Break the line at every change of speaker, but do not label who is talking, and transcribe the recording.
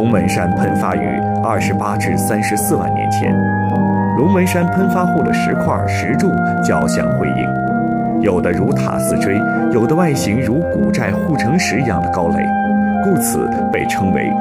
龙门山喷发于28至34万年前。龙门山喷发后的石块、石柱交相辉映，有的如塔似锥，有的外形如古寨护城石一样的高垒，故此被称为